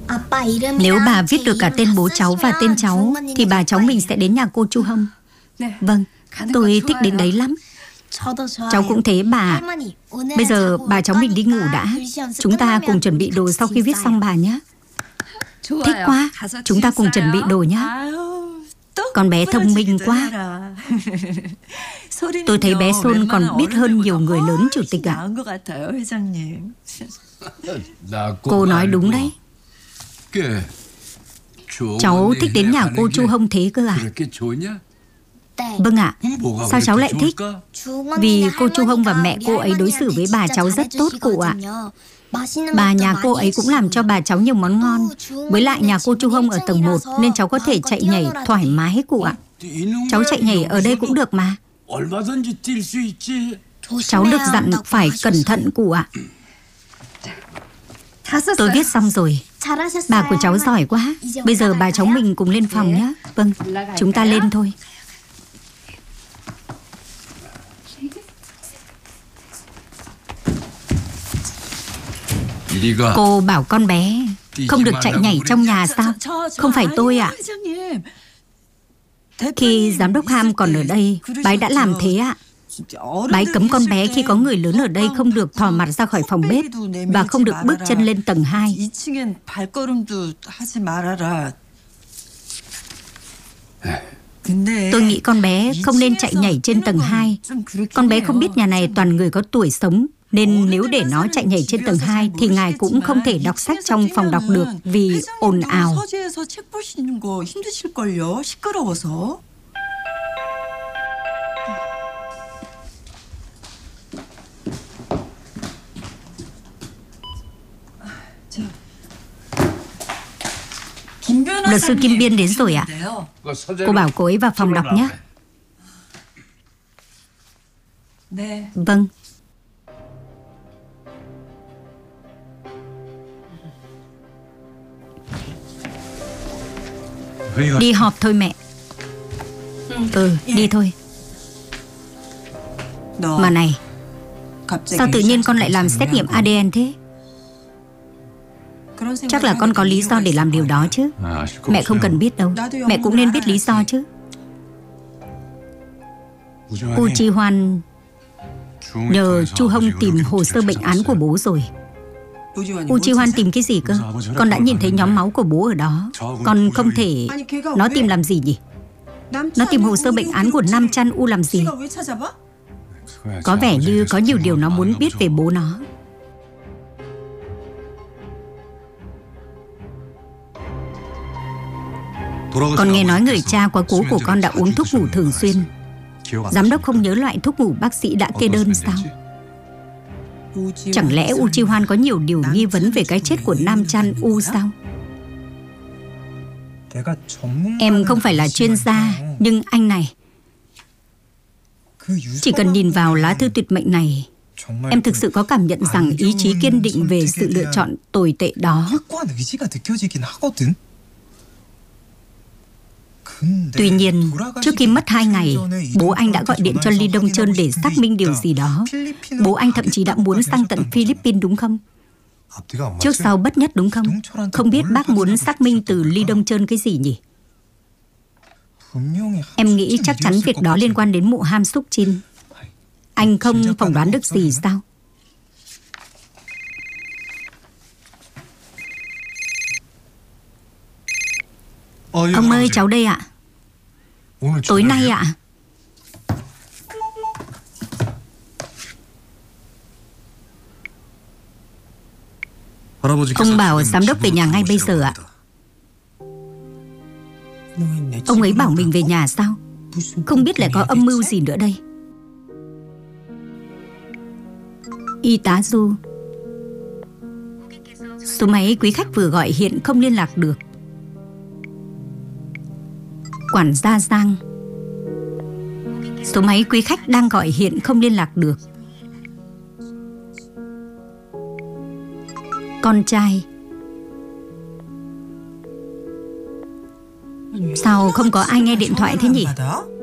Nếu bà viết được cả tên bố cháu và tên cháu thì bà cháu mình sẽ đến nhà cô Chu Hông. Vâng, tôi thích đến đấy lắm. Cháu cũng thế bà. Bây giờ bà cháu mình đi ngủ đã. Chúng ta cùng chuẩn bị đồ sau khi viết xong bà nhé. Thích quá. Chúng ta cùng chuẩn bị đồ nhé. Con bé thông minh quá. Tôi thấy bé Son còn biết hơn nhiều người lớn, chủ tịch ạ. Cô nói đúng đấy. Cháu thích đến nhà cô Chu Hông thế cơ à? Vâng ạ. Sao cháu lại thích? Vì cô Chu Hông và mẹ cô ấy đối xử với bà cháu rất tốt cụ ạ. Bà nhà cô ấy cũng làm cho bà cháu nhiều món ngon. Với lại nhà cô Chu Hông ở tầng 1 nên cháu có thể chạy nhảy thoải mái cụ ạ. Cháu chạy nhảy ở đây cũng được mà. Cháu được dặn phải cẩn thận cụ ạ. Tôi viết xong rồi. Bà của cháu giỏi quá. Bây giờ bà cháu mình cùng lên phòng nhé. Vâng, chúng ta lên thôi. Cô bảo con bé không được chạy nhảy trong nhà sao? Không phải tôi ạ. Khi giám đốc Ham còn ở đây, bà ấy đã làm thế ạ. Bà ấy cấm con bé khi có người lớn ở đây không được thò mặt ra khỏi phòng bếp và không được bước chân lên tầng 2. Tôi nghĩ con bé không nên chạy nhảy trên tầng 2. Con bé không biết nhà này toàn người có tuổi sống, nên nếu để nó chạy nhảy trên tầng 2 thì ngài cũng không thể đọc sách trong phòng đọc được vì ồn ào. Luật sư Kim Biên đến rồi ạ. Cô bảo cô ấy vào phòng đọc nhé. Vâng. Đi họp thôi mẹ. Đi thôi. Mà này, sao tự nhiên con lại làm xét nghiệm ADN thế? Chắc là con có lý do để làm điều đó chứ. Mẹ không cần biết đâu. Mẹ cũng nên biết lý do chứ. U Chi Hoan nhờ Chu Hông tìm hồ sơ bệnh án của bố rồi. U Chi Hoan tìm cái gì cơ? Con đã nhìn thấy nhóm máu của bố ở đó. Con không thể... Nó tìm làm gì nhỉ? Nó tìm hồ sơ bệnh án của Nam Chan U làm gì? Có vẻ như có nhiều điều nó muốn biết về bố nó. Con nghe nói người cha quá cố của con đã uống thuốc ngủ thường xuyên. Giám đốc không nhớ loại thuốc ngủ bác sĩ đã kê đơn sao? Chẳng lẽ U Chi Hoan có nhiều điều nghi vấn về cái chết của Nam Chan U sao? Em không phải là chuyên gia, nhưng anh này, chỉ cần nhìn vào lá thư tuyệt mệnh này, em thực sự có cảm nhận rằng ý chí kiên định về sự lựa chọn tồi tệ đó. Tuy nhiên, trước khi mất 2 ngày, bố anh đã gọi điện cho Lee Dong Cheon để xác minh điều gì đó. Bố anh thậm chí đã muốn sang tận Philippines đúng không? Trước sau bất nhất đúng không? Không biết bác muốn xác minh từ Lee Dong Cheon cái gì nhỉ? Em nghĩ chắc chắn việc đó liên quan đến mụ Ham Suk Jin. Anh không phỏng đoán được gì sao? Ông ơi, cháu đây ạ. Tối nay ạ. Ông bảo giám đốc về nhà ngay bây giờ ạ. Ông ấy bảo mình về nhà sao? Không biết lại có âm mưu gì nữa đây. Y tá Du, số máy quý khách vừa gọi hiện không liên lạc được. Quản gia Giang, số máy quý khách đang gọi hiện không liên lạc được. Con trai, sao không có ai nghe điện thoại thế nhỉ?